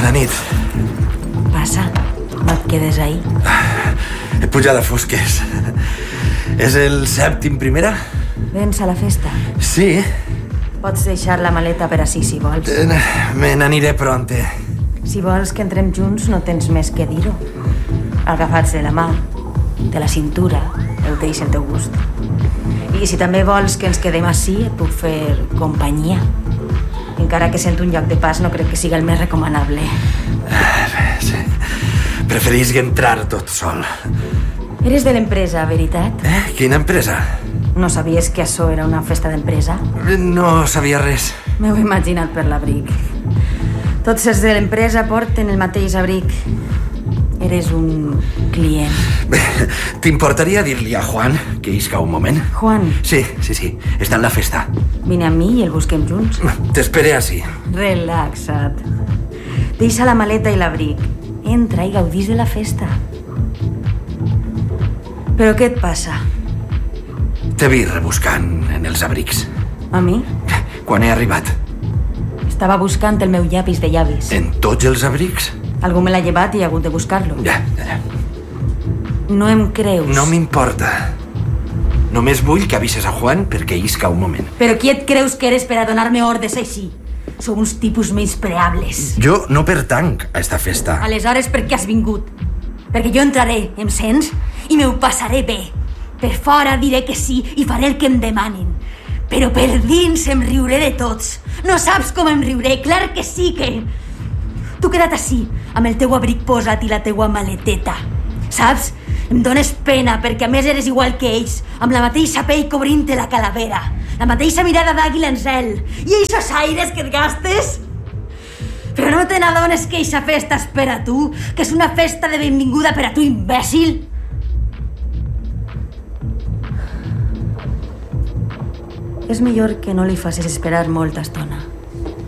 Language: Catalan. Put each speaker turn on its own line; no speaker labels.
Bona nit.
Passa, no et quedes ahí.
He pujat a fosques. És el 7º primera?
Vens a la festa?
Sí.
Pots deixar la maleta per ací, si vols.
Me n'aniré pronte.
Si vols que entrem junts, no tens més que dir-ho. Agafats de la mà, de la cintura, el deix el teu gust. I si també vols que ens quedem ací, et puc fer companyia. Encara que sento un lloc de pas, no crec que siga el més recomanable.
Sí. Preferisc entrar tot sol.
Eres de l'empresa, veritat?
Quina empresa?
No sabies que això era una festa d'empresa?
No sabia res.
M'ho he imaginat per l'abric. Tots els de l'empresa porten el mateix abric. Eres un client.
Bé, t'importaria dir-li a Juan que isca un moment?
Juan?
Sí. Està en la festa.
Vine amb mi i el busquem junts.
T'esperé ací.
Relaxa't. Deixa la maleta i l'abric. Entra i gaudís de la festa. Però què et passa?
T'he vist rebuscant en els abrics.
A mi?
Quan he arribat.
Estava buscant el meu llapis de llavis.
En tots els abrics?
Algú me l'ha llevat i he hagut de buscar-lo.
Ja.
No em creus?
No m'importa. Només vull que avises a Juan perquè isca un moment.
Però qui et creus que eres per a donar-me ordres així? Sou uns tipus menyspreables.
Jo no pertanc a esta festa.
Aleshores, per què has vingut? Perquè jo entraré, em sents? I m'ho passaré bé. Per fora diré que sí i faré el que em demanin. Però per dins em riuré de tots. No saps com em riuré? Clar que sí que... Tu queda't ací, amb el teu abric posat i la teua maleteta. Saps? Em dones pena perquè a més eres igual que ells, amb la mateixa pell cobrint-te la calavera, la mateixa mirada d'àguila en zel, i eixos aires que et gastes... Però no te n'adones que eixa festa és per a tu? Que és una festa de benvinguda per a tu, imbècil? És millor que no li facis esperar molta estona.